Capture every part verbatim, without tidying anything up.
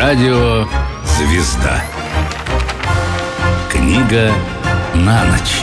Радио «Звезда». Книга на ночь.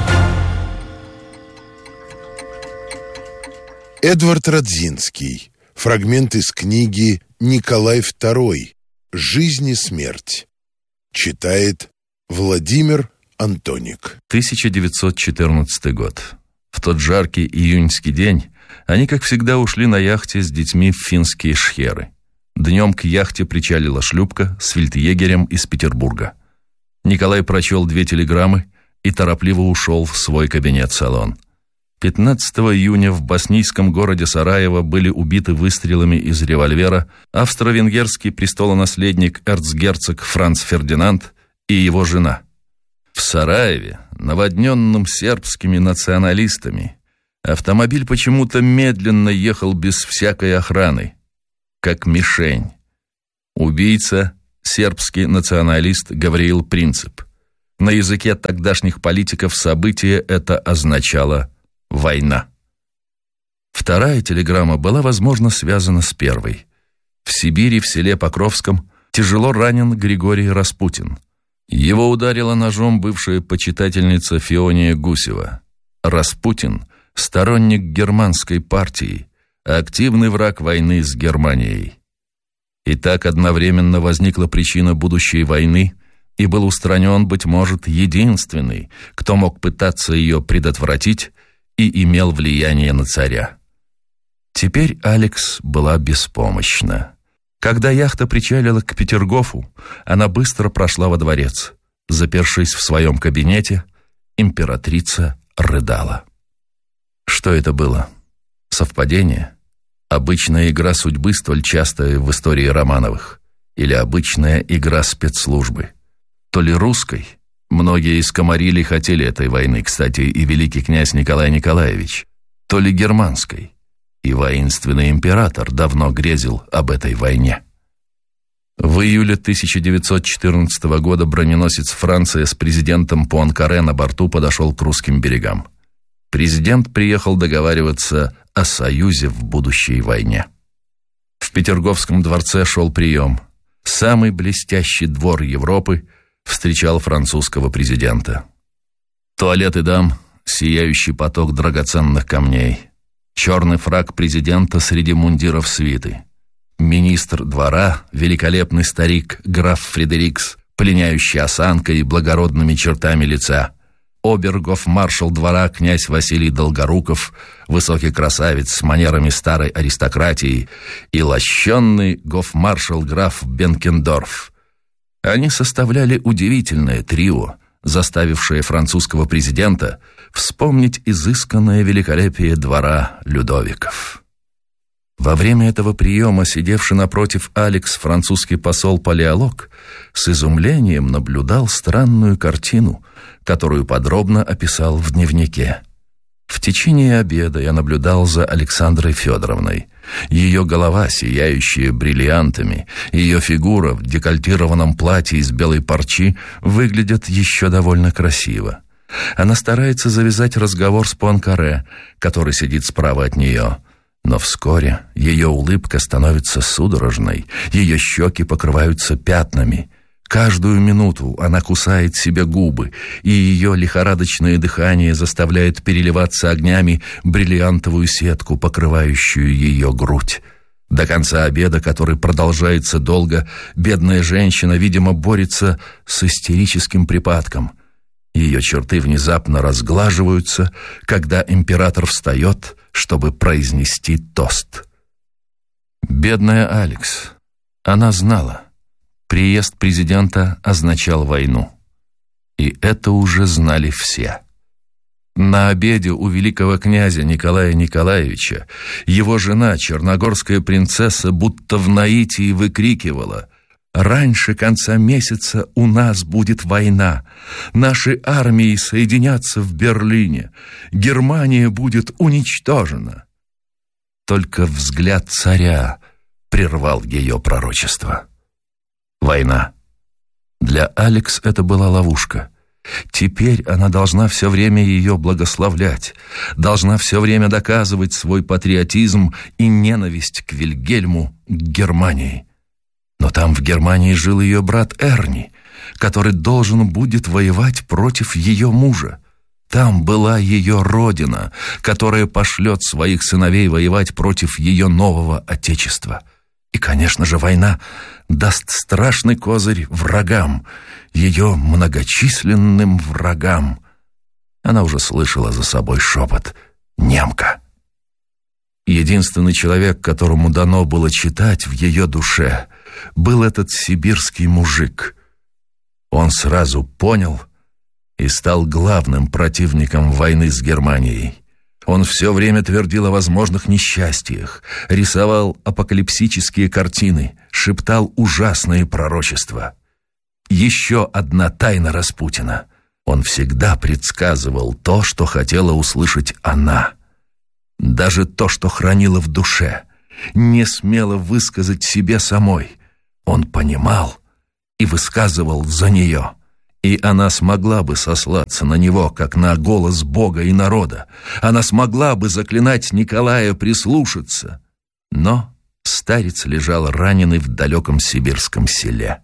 Эдвард Радзинский. Фрагмент из книги «Николай второй. Жизнь и смерть». Читает Владимир Антоник. тысяча девятьсот четырнадцатый год. В тот жаркий июньский день они, как всегда, ушли на яхте с детьми в финские шхеры. Днем к яхте причалила шлюпка с фельдъегерем из Петербурга. Николай прочел две телеграммы и торопливо ушел в свой кабинет-салон. пятнадцатого июня в боснийском городе Сараево были убиты выстрелами из револьвера австро-венгерский престолонаследник эрцгерцог Франц Фердинанд и его жена. В Сараеве, наводненном сербскими националистами, автомобиль почему-то медленно ехал без всякой охраны, как мишень. Убийца – сербский националист Гавриил Принцип. На языке тогдашних политиков событие это означало «война». Вторая телеграмма была, возможно, связана с первой. В Сибири, в селе Покровском, тяжело ранен Григорий Распутин. Его ударила ножом бывшая почитательница Феония Гусева. Распутин – сторонник германской партии, активный враг войны с Германией. И так одновременно возникла причина будущей войны, и был устранен, быть может, единственный, кто мог пытаться ее предотвратить и имел влияние на царя. Теперь Алекс была беспомощна. Когда яхта причалила к Петергофу, она быстро прошла во дворец. Запершись в своем кабинете, императрица рыдала. Что это было? Совпадение? Обычная игра судьбы, столь частая в истории Романовых? Или обычная игра спецслужбы? То ли русской? Многие из Комарили хотели этой войны, кстати, и великий князь Николай Николаевич. То ли германской? И воинственный император давно грезил об этой войне. В июле тысяча девятьсот четырнадцатого года броненосец «Франция» с президентом Пуанкаре на борту подошел к русским берегам. Президент приехал договариваться о союзе в будущей войне. В Петерговском дворце шел прием. Самый блестящий двор Европы встречал французского президента. Туалеты дам, сияющий поток драгоценных камней, черный фрак президента среди мундиров свиты, министр двора, великолепный старик граф Фредерикс, пленяющий осанкой и благородными чертами лица, обергофмаршал двора князь Василий Долгоруков, высокий красавец с манерами старой аристократии, и лощенный гофмаршал граф Бенкендорф. Они составляли удивительное трио, заставившее французского президента вспомнить изысканное великолепие двора Людовиков. Во время этого приема сидевший напротив Алекс французский посол Палеолог с изумлением наблюдал странную картину, которую подробно описал в дневнике. В течение обеда я наблюдал за Александрой Федоровной. Ее голова, сияющая бриллиантами, ее фигура в декольтированном платье из белой парчи выглядят еще довольно красиво. Она старается завязать разговор с Пуанкаре, который сидит справа от нее. Но вскоре ее улыбка становится судорожной, ее щеки покрываются пятнами. Каждую минуту она кусает себе губы, и ее лихорадочное дыхание заставляет переливаться огнями бриллиантовую сетку, покрывающую ее грудь. До конца обеда, который продолжается долго, бедная женщина, видимо, борется с истерическим припадком. Ее черты внезапно разглаживаются, когда император встает, чтобы произнести тост. Бедная Алекс. Она знала. Приезд президента означал войну. И это уже знали все. На обеде у великого князя Николая Николаевича его жена, черногорская принцесса, будто в наитии выкрикивала: «Раньше конца месяца у нас будет война. Наши армии соединятся в Берлине. Германия будет уничтожена». Только взгляд царя прервал ее пророчество. Война. Для Алекс это была ловушка. Теперь она должна все время ее благословлять, должна все время доказывать свой патриотизм и ненависть к Вильгельму, к Германии. Но там в Германии жил ее брат Эрни, который должен будет воевать против ее мужа. Там была ее родина, которая пошлет своих сыновей воевать против ее нового отечества. И, конечно же, война даст страшный козырь врагам, ее многочисленным врагам. Она уже слышала за собой шепот «немка». Единственный человек, которому дано было читать в ее душе, был этот сибирский мужик. Он сразу понял и стал главным противником войны с Германией. Он все время твердил о возможных несчастьях, рисовал апокалипсические картины, шептал ужасные пророчества. Еще одна тайна Распутина. Он всегда предсказывал то, что хотела услышать она. Даже то, что хранила в душе, не смела высказать себе самой. Он понимал и высказывал за нее. И она смогла бы сослаться на него, как на голос Бога и народа. Она смогла бы заклинать Николая прислушаться. Но старец лежал раненый в далеком сибирском селе.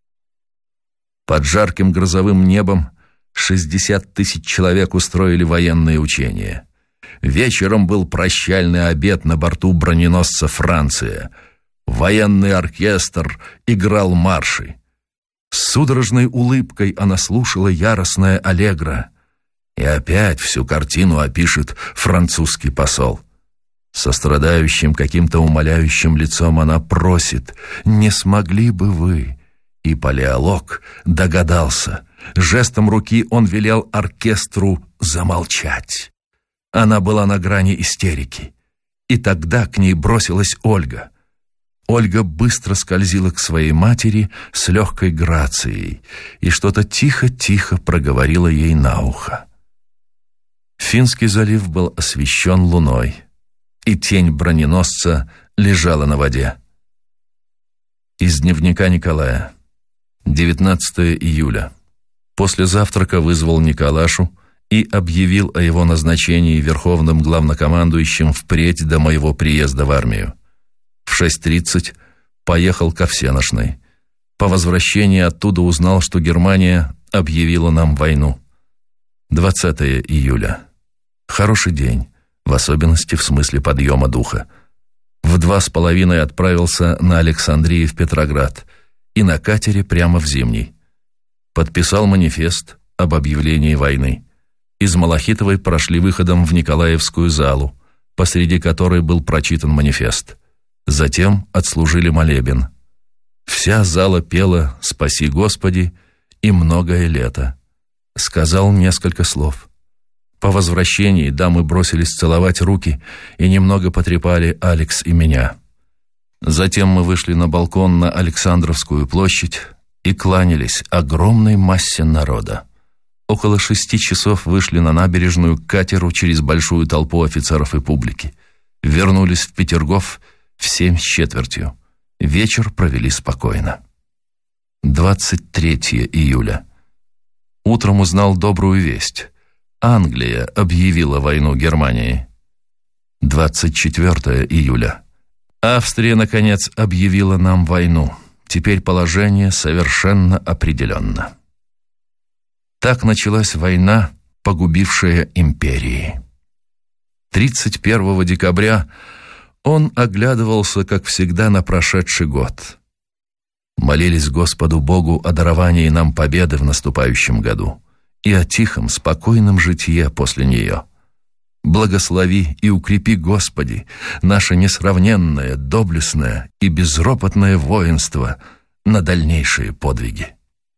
Под жарким грозовым небом шестьдесят тысяч человек устроили военные учения. Вечером был прощальный обед на борту броненосца «Франция». Военный оркестр играл марши. С судорожной улыбкой она слушала яростное аллегро. И опять всю картину опишет французский посол. Со страдающим каким-то умоляющим лицом она просит: «Не смогли бы вы?» И палеолог догадался. Жестом руки он велел оркестру замолчать. Она была на грани истерики. И тогда к ней бросилась Ольга. Ольга быстро скользила к своей матери с легкой грацией и что-то тихо-тихо проговорила ей на ухо. Финский залив был освещен луной, и тень броненосца лежала на воде. Из дневника Николая. девятнадцатого июля. После завтрака вызвал Николашу и объявил о его назначении верховным главнокомандующим впредь до моего приезда в армию. В шесть тридцать поехал ко Всеношной. По возвращении оттуда узнал, что Германия объявила нам войну. двадцатого июля. Хороший день, в особенности в смысле подъема духа. В два с половиной отправился на Александрии в Петроград и на катере прямо в Зимний. Подписал манифест об объявлении войны. Из Малахитовой прошли выходом в Николаевскую залу, посреди которой был прочитан манифест. Затем отслужили молебен. Вся зала пела «Спаси Господи» и «Многое лето». Сказал несколько слов. По возвращении дамы бросились целовать руки и немного потрепали Алекс и меня. Затем мы вышли на балкон на Александровскую площадь и кланялись огромной массе народа. Около шести часов вышли на набережную к катеру через большую толпу офицеров и публики. Вернулись в Петергоф в семь с четвертью. Вечер провели спокойно. двадцать третьего июля. Утром узнал добрую весть. Англия объявила войну Германии. двадцать четвертого июля. Австрия, наконец, объявила нам войну. Теперь положение совершенно определенно. Так началась война, погубившая империи. тридцать первого декабря он оглядывался, как всегда, на прошедший год. Молились Господу Богу о даровании нам победы в наступающем году и о тихом, спокойном житье после нее. Благослови и укрепи, Господи, наше несравненное, доблестное и безропотное воинство на дальнейшие подвиги.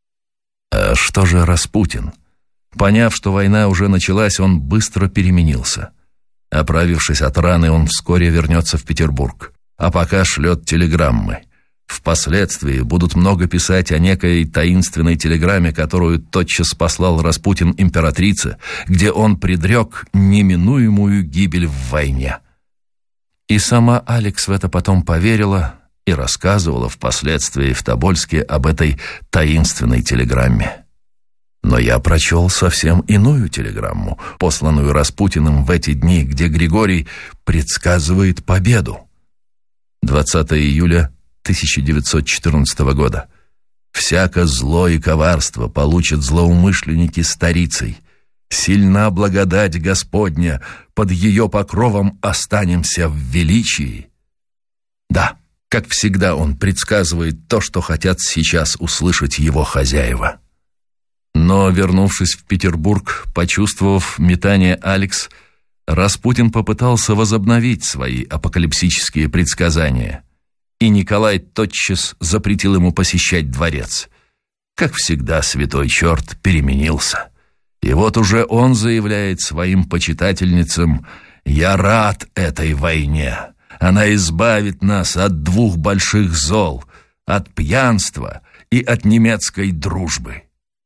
А что же Распутин? Поняв, что война уже началась, он быстро переменился. Оправившись от раны, он вскоре вернется в Петербург, а пока шлет телеграммы. Впоследствии будут много писать о некой таинственной телеграмме, которую тотчас послал Распутин императрице, где он предрек неминуемую гибель в войне. И сама Алекс в это потом поверила и рассказывала впоследствии в Тобольске об этой таинственной телеграмме. Но я прочел совсем иную телеграмму, посланную Распутиным в эти дни, где Григорий предсказывает победу. двадцатого июля тысяча девятьсот четырнадцатого года. «Всяко зло и коварство получат злоумышленники старицей. Сильна благодать Господня, под ее покровом останемся в величии». Да, как всегда, он предсказывает то, что хотят сейчас услышать его хозяева. Но, вернувшись в Петербург, почувствовав метание Алекс, Распутин попытался возобновить свои апокалипсические предсказания, и Николай тотчас запретил ему посещать дворец. Как всегда, святой черт переменился. И вот уже он заявляет своим почитательницам: «Я рад этой войне. Она избавит нас от двух больших зол, от пьянства и от немецкой дружбы».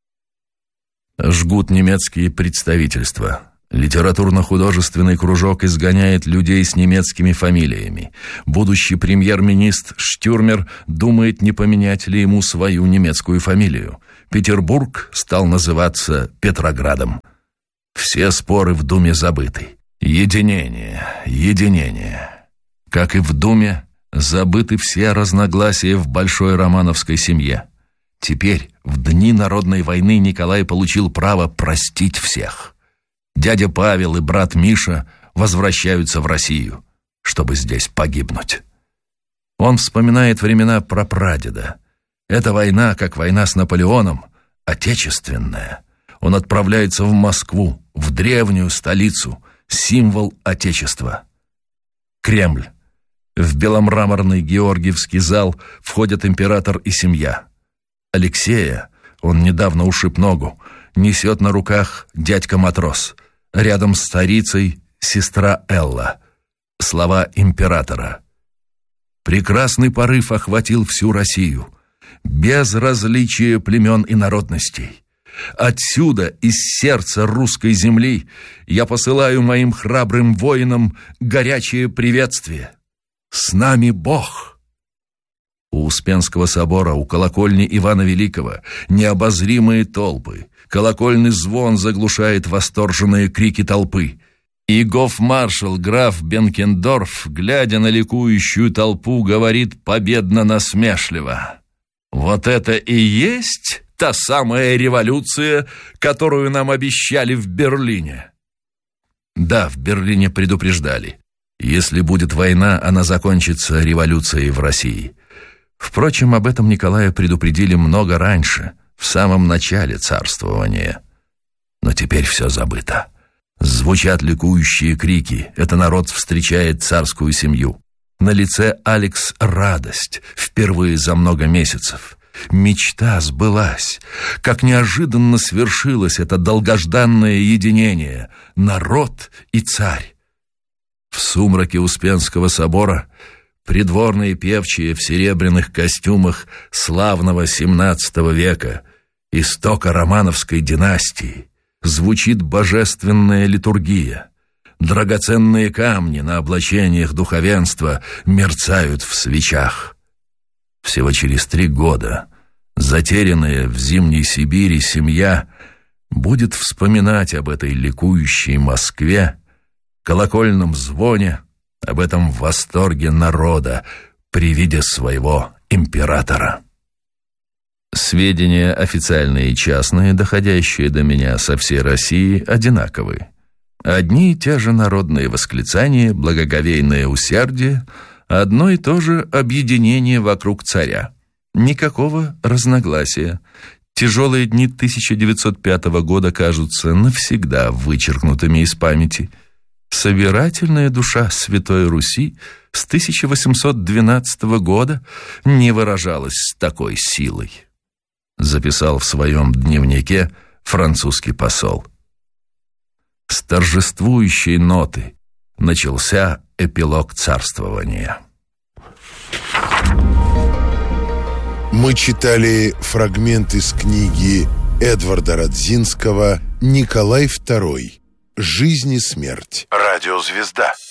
Жгут немецкие представительства. Литературно-художественный кружок изгоняет людей с немецкими фамилиями. Будущий премьер-министр Штюрмер думает, не поменять ли ему свою немецкую фамилию. Петербург стал называться Петроградом. Все споры в Думе забыты. Единение, единение. Как и в Думе, забыты все разногласия в большой романовской семье. Теперь, в дни народной войны, Николай получил право простить всех. Дядя Павел и брат Миша возвращаются в Россию, чтобы здесь погибнуть. Он вспоминает времена прапрадеда. Эта война, как война с Наполеоном, отечественная. Он отправляется в Москву, в древнюю столицу, символ Отечества. Кремль. В беломраморный Георгиевский зал входят император и семья. Алексея, он недавно ушиб ногу, несет на руках дядька-матрос. Рядом с царицей сестра Элла. Слова императора. Прекрасный порыв охватил всю Россию. Без различия племен и народностей. Отсюда, из сердца русской земли, я посылаю моим храбрым воинам горячее приветствие. С нами Бог! У Успенского собора, у колокольни Ивана Великого необозримые толпы. Колокольный звон заглушает восторженные крики толпы. И гофмаршал граф Бенкендорф, глядя на ликующую толпу, говорит победно-насмешливо: «Вот это и есть та самая революция, которую нам обещали в Берлине». Да, в Берлине предупреждали: если будет война, она закончится революцией в России. Впрочем, об этом Николая предупредили много раньше, в самом начале царствования. Но теперь все забыто. Звучат ликующие крики, это народ встречает царскую семью. На лице Алекс радость, впервые за много месяцев. Мечта сбылась. Как неожиданно свершилось это долгожданное единение. Народ и царь. В сумраке Успенского собора придворные певчие в серебряных костюмах славного семнадцатого века, истока романовской династии, звучит божественная литургия. Драгоценные камни на облачениях духовенства мерцают в свечах. Всего через три года затерянная в зимней Сибири семья будет вспоминать об этой ликующей Москве, колокольном звоне, об этом восторге народа при виде своего императора. Сведения официальные и частные, доходящие до меня со всей России, одинаковы. Одни и те же народные восклицания, благоговейное усердие, одно и то же объединение вокруг царя. Никакого разногласия. Тяжелые дни тысяча девятьсот пятого года кажутся навсегда вычеркнутыми из памяти. Собирательная душа Святой Руси с тысяча восемьсот двенадцатого года не выражалась с такой силой, записал в своем дневнике французский посол. С торжествующей ноты начался эпилог царствования. Мы читали фрагмент из книги Эдварда Радзинского «Николай второй. Жизнь и смерть». Радиозвезда.